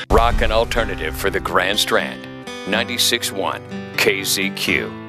Rock and alternative for the Grand Strand. 96.1 KZQ.